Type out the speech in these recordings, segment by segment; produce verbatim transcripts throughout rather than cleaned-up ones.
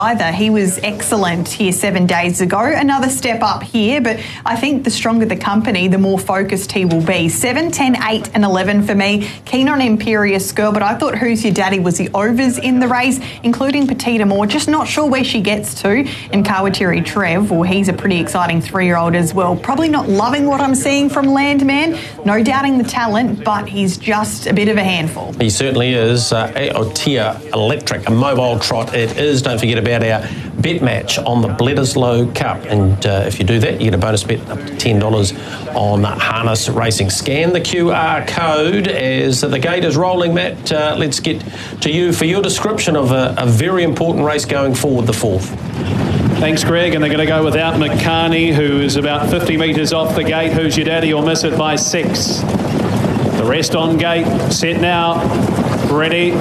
either. He was excellent here seven days ago. Another step up here, but I think the stronger the company, the more focused he will be. seven, ten, eight and eleven for me. Keen on Imperious Girl, but I thought Who's Your Daddy was the overs in the race, including Petita Moore. Just not sure where she gets to. And Kawatiri Trev, well, he's a pretty exciting three-year-old as well. Probably not loving what I'm seeing from Landman. No doubting the talent, but he's just a bit of a handful. He certainly is. Uh, Aotea Electric, a mobile trot it is. Don't forget about our bet match on the Bledisloe Cup, and uh, if you do that, you get a bonus bet up to ten dollars on harness racing. Scan the Q R code as the gate is rolling. Matt, uh, let's get to you for your description of a, a very important race going forward, the fourth. Thanks, Greg, and they're going to go without McCarney, who is about fifty metres off the gate. Who's Your Daddy will miss it by six. The rest on gate, set now, ready.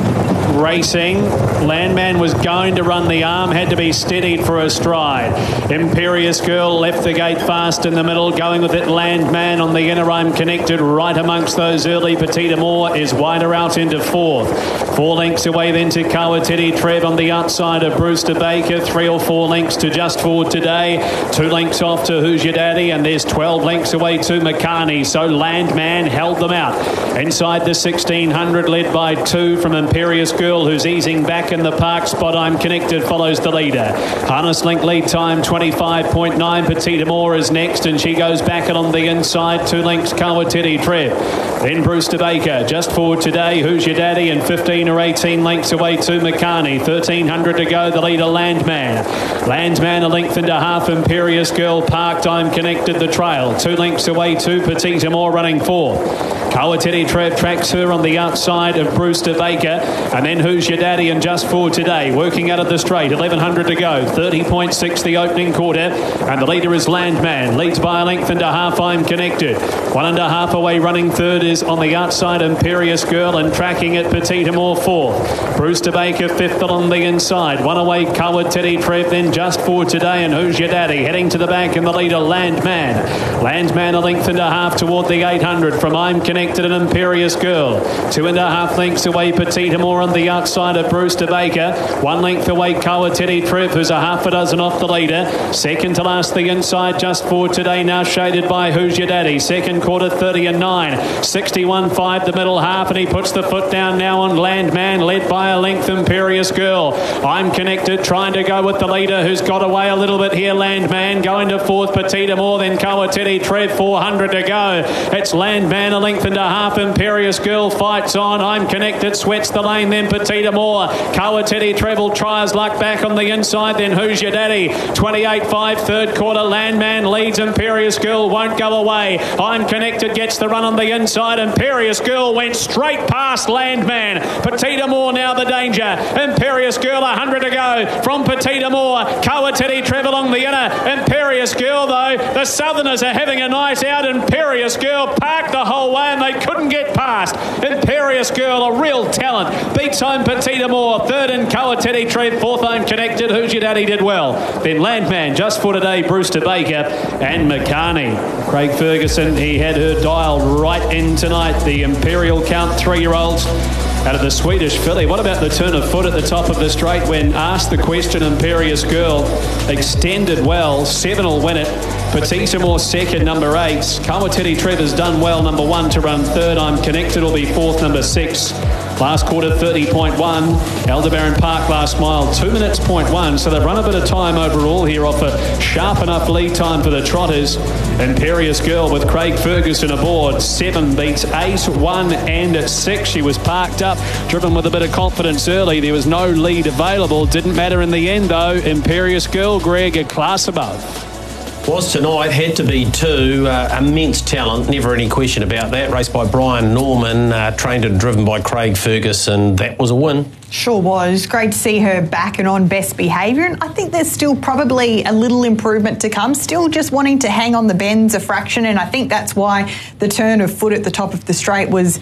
Racing. Landman was going to run the arm, had to be steadied for a stride. Imperious Girl left the gate fast in the middle, going with it Landman on the inner. I'm Connected right amongst those early. Petita Moore is wider out into fourth. Four lengths away then to Kawatiri Trev on the outside of Brewster Baker. Three or four lengths to Just Forward Today. Two lengths off to Who's Your Daddy, and there's twelve lengths away to McCarney. So Landman held them out. Inside the sixteen hundred, led by two from Imperious Girl, who's easing back in the park spot. I'm Connected follows the leader. Harness Link lead time twenty-five point nine. Petita Moore is next, and she goes back and on the inside. Two lengths Kawatiri Trev. Then Brewster Baker. Just Forward Today. Who's Your Daddy? And fifteen or eighteen lengths away to McCarney. thirteen hundred to go. The leader Landman. Landman a length and a half. Imperious Girl parked. I'm Connected the trail. Two lengths away to Petita Moore running fourth. Kawatiri Trev tracks her on the outside of Brewster Baker, and then Who's Your Daddy and Just For Today working out of the straight. eleven hundred to go. thirty point six the opening quarter, and the leader is Landman. Leads by a length and a half. I'm Connected. One and a half away running third is on the outside Imperious Girl, and tracking it Petita Moore fourth. Brewster Baker fifth on the inside. One away Kawatiri Trev, then Just For Today and Who's Your Daddy heading to the back, and the leader Landman. Landman a length and a half toward the eight hundred from I'm Connected and Imperious Girl. Two and a half lengths away Petita Moore on the outside of Brewster Baker. One length away Kawatiri Trev, who's a half a dozen off the leader. Second to last the inside Just For Today, now shaded by Who's Your Daddy. Second quarter thirty and nine. sixty-one five the middle half, and he puts the foot down now on Landman, led by a length Imperious Girl. I'm Connected trying to go with the leader, who's got away a little bit here. Landman going to fourth. Petita Moore, then Kawatiri Trev. four hundred to go. It's Landman a length and a half. Imperious Girl fights on. I'm Connected sweats the lane, then Petita Moore. Kawatiri Treble tries luck back on the inside, then Who's Your Daddy? twenty-eight five third quarter. Landman leads. Imperious Girl won't go away. I'm Connected gets the run on the inside. Imperious Girl went straight past Landman. Petita Moore now the danger. Imperious Girl one hundred to go from Petita Moore. Kawatiri Treble along the inner. Imperious Girl though, the Southerners are having a night out. Imperious Girl parked the whole way and they couldn't get past. Imperious Girl, a real talent, beats home Petita Moore. Third and Kawatiri Trev. Fourth I'm Connected. Who's Your Daddy did well. Then Landman, Just For Today, Brewster Baker and McCarney. Craig Ferguson, he had her dialed right in tonight. The Imperial Count three-year-olds out of the Swedish filly. What about the turn of foot at the top of the straight? When asked the question, Imperious Girl extended well. Seven will win it. Petita Moore second, number eight. Kawatiri Trev has done well, number one to run third. I'm Connected will be fourth, number six. Last quarter thirty point one. Aldebaran Park last mile two minutes point one. So they've run a bit of time overall here off a sharp enough lead time for the trotters. Imperious Girl with Craig Ferguson aboard. Seven beats eight, one and six. She was parked up, driven with a bit of confidence early. There was no lead available. Didn't matter in the end though. Imperious Girl, Greg, a class above. Was tonight, had to be two. Uh, immense talent, never any question about that. Raced by Brian Norman, uh, trained and driven by Craig Ferguson. That was a win. Sure was. Great to see her back and on best behaviour. And I think there's still probably a little improvement to come. Still just wanting to hang on the bends a fraction. And I think that's why the turn of foot at the top of the straight was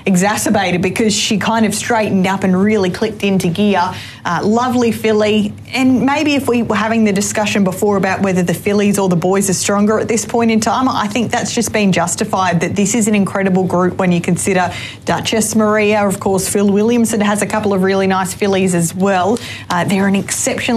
exacerbated because she kind of straightened up and really clicked into gear. Uh, lovely filly. And maybe if we were having the discussion before about whether the fillies or the boys are stronger at this point in time, I think that's just been justified, that this is an incredible group when you consider Duchess Maria, of course, Phil Williamson has a couple of really nice fillies as well. Uh, they're an exceptional